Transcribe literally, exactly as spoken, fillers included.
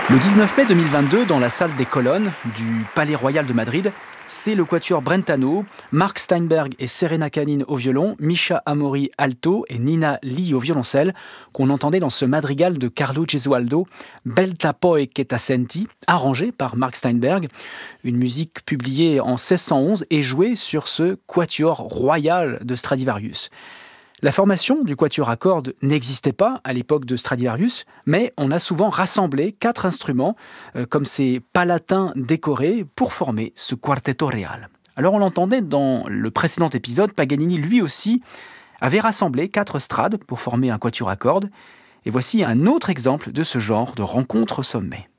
Le dix-neuf mai deux mille vingt-deux, dans la salle des colonnes du Palais Royal de Madrid, c'est le quatuor Brentano, Mark Steinberg et Serena Canine au violon, Misha Amori alto et Nina Lee au violoncelle qu'on entendait dans ce madrigal de Carlo Gesualdo, Belta poi che t'assenti, arrangé par Mark Steinberg, une musique publiée en seize cent onze et jouée sur ce quatuor royal de Stradivarius. La formation du quatuor à cordes n'existait pas à l'époque de Stradivarius, mais on a souvent rassemblé quatre instruments, euh, comme ces palatins décorés, pour former ce quartetto real. Alors on l'entendait dans le précédent épisode, Paganini lui aussi avait rassemblé quatre strades pour former un quatuor à cordes, et voici un autre exemple de ce genre de rencontre au sommet.